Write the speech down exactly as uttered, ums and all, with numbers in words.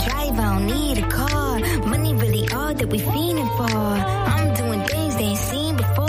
drive, I don't need a car. Money really all that we fiending for. I'm doing things they ain't seen before.